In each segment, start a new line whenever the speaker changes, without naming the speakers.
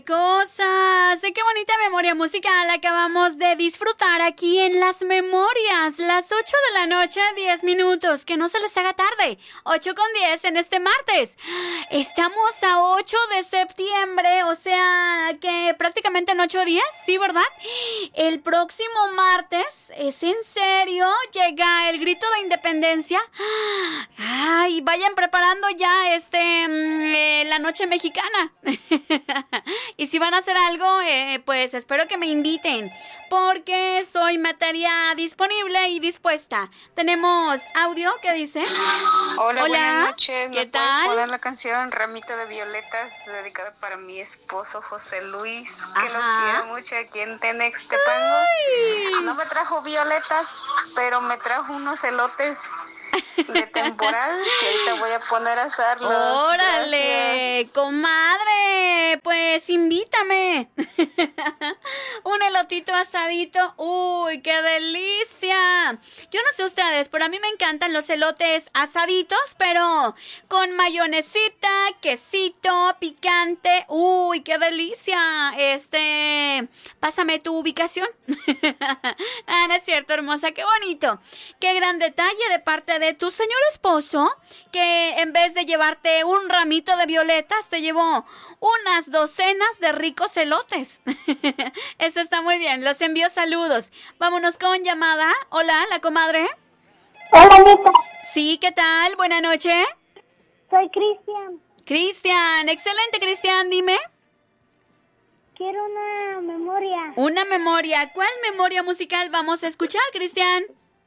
Cosas, qué bonita memoria musical acabamos de disfrutar aquí en Las Memorias, las 8 de la noche, 10 minutos, que no se les haga tarde, 8:10 en este martes. Estamos a 8 de septiembre, o sea que prácticamente en 8 días, ¿sí, verdad? El próximo martes, ¿es en serio? Llega el grito de independencia. Ay, vayan preparando ya la noche mexicana. Y si van a hacer algo, pues espero que me inviten, porque soy materia disponible y dispuesta. ¿Tenemos audio? ¿Qué dice?
Hola, buenas noches.
¿Qué
¿Me
tal?
puedes poner la canción Ramito de Violetas dedicada para mi esposo José Luis, que lo quiero mucho aquí en Tenex, Tepango? No me trajo violetas, pero me trajo unos elotes de temporal que ahorita voy a poner a asarlos.
¡Órale,
gracias,
comadre! Pues invítame. Un elotito asadito. ¡Uy, qué delicia! Yo no sé ustedes, pero a mí me encantan los elotes asaditos, pero con mayonesita, quesito, picante. ¡Uy, qué delicia! Pásame tu ubicación. Ah, no es cierto, hermosa, qué bonito. Qué gran detalle de parte de tu señor esposo, que en vez de llevarte un ramito de violetas, te llevó unas docenas de ricos elotes. Eso está muy bien, los envío saludos. Vámonos con llamada. Hola, la comadre.
Hola, Anita.
Sí, ¿qué tal? Buenas noches.
Soy Cristian.
Cristian, excelente, Cristian, dime.
Quiero una memoria.
Una memoria. ¿Cuál memoria musical vamos a escuchar, Cristian?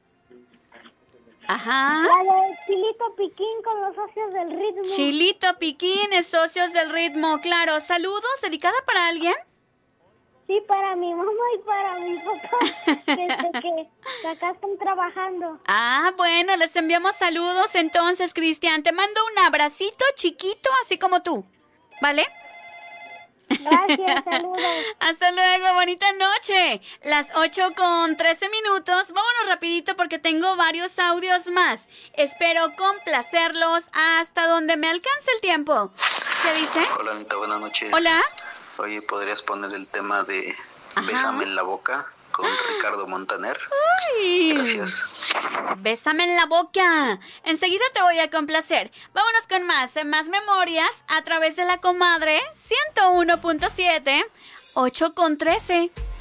Ajá.
La de Chilito Piquín con los socios del ritmo.
Chilito Piquín, socios del ritmo, claro. Saludos, ¿dedicada para alguien?
Sí, para mi mamá y para mi papá, que acá están trabajando.
Ah, bueno, les enviamos saludos entonces, Cristian. Te mando un abracito chiquito, así como tú, ¿vale?
Gracias, saludos.
Hasta luego, bonita noche. Las 8:13 minutos. Vámonos rapidito porque tengo varios audios más. Espero complacerlos hasta donde me alcance el tiempo. ¿Qué dice?
Hola, Anita, buenas noches.
Hola.
Oye, ¿podrías poner el tema de
Ajá.
Bésame en la boca con Ricardo Montaner?
Ay.
Gracias.
Bésame en la boca. Enseguida te voy a complacer. Vámonos con más memorias a través de la comadre 101.7, 8:13.